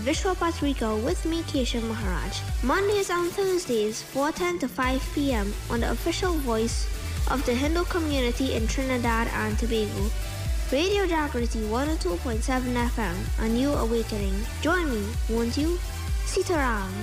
Vishwa Patrika with me, Keshav Maharaj. Mondays and Thursdays, 4:10 to 5 p.m. on the official voice of the Hindu community in Trinidad and Tobago. Radio Jagriti 102.7 FM, a new awakening. Join me, won't you? Sitaram.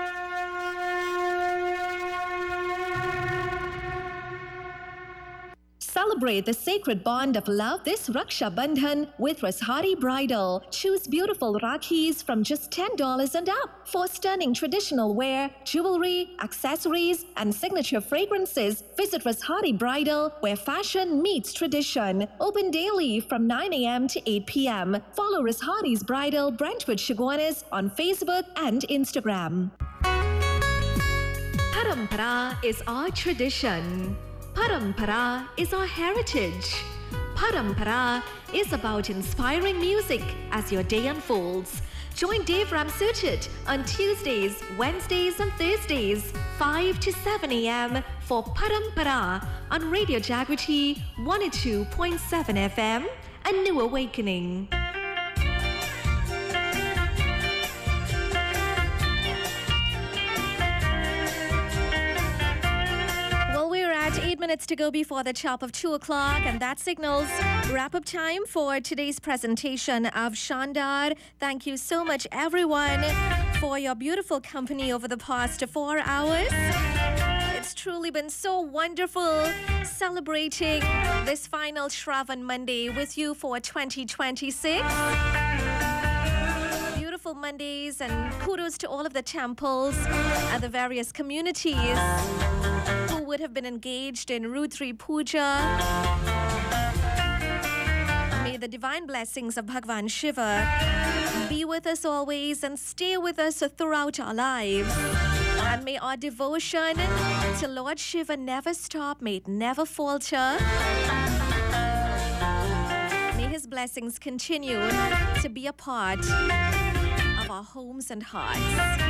Celebrate the sacred bond of love this Raksha Bandhan with Rashari Bridal. Choose beautiful Rakhis from just $10 and up. For stunning traditional wear, jewelry, accessories, and signature fragrances, visit Rashari Bridal, where fashion meets tradition. Open daily from 9 a.m. to 8 p.m. Follow Rashari's Bridal Brentwood Shiguanis on Facebook and Instagram. Parampara is our tradition. Parampara is our heritage. Parampara is about inspiring music as your day unfolds. Join Dave Ramsuchit on Tuesdays, Wednesdays and Thursdays, 5 to 7 a.m. for Parampara on Radio Jagriti 102.7 FM, a new awakening. Well, we're at 8 minutes to go before the chop of 2 o'clock, and that signals wrap-up time for today's presentation of Shandar. Thank you so much, everyone, for your beautiful company over the past 4 hours. It's truly been so wonderful celebrating this final Shravan Monday with you for 2026. Beautiful Mondays, and kudos to all of the temples and the various communities who would have been engaged in Rudri Puja. May the divine blessings of Bhagwan Shiva be with us always and stay with us throughout our lives. And may our devotion to Lord Shiva never stop, may it never falter. May his blessings continue to be a part of our homes and hearts.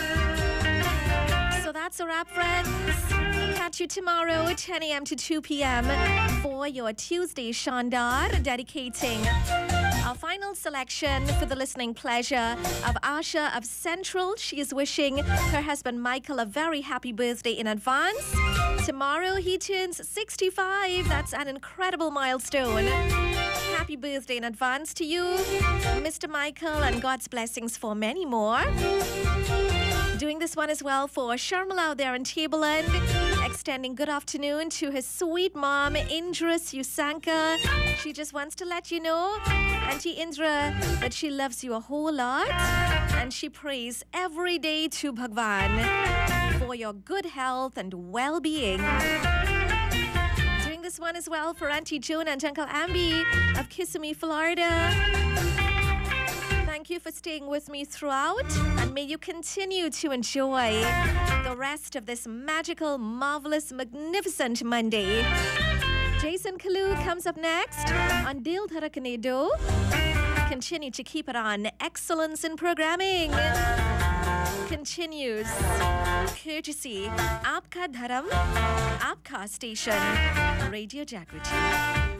So that's a wrap, friends. Catch you tomorrow, 10 a.m. to 2 p.m. for your Tuesday Shandar, dedicating our final selection for the listening pleasure of Asha of Central. She is wishing her husband Michael a very happy birthday in advance. Tomorrow he turns 65. That's an incredible milestone. Happy birthday in advance to you, Mr. Michael, and God's blessings for many more. Doing this one as well for Sharmila out there in Tableland, extending good afternoon to his sweet mom, Indra Susanka. She just wants to let you know, Auntie Indra, that she loves you a whole lot, and she prays every day to Bhagwan for your good health and well-being. Doing this one as well for Auntie Joan and Uncle Ambi of Kissimmee, Florida. Thank you for staying with me throughout, and may you continue to enjoy the rest of this magical, marvelous, magnificent Monday. Jason Kalu comes up next on Dil Dharakne Do. Continue to keep it on. Excellence in programming continues. Courtesy Aapka Dharam, Aapka Station, Radio Jagriti.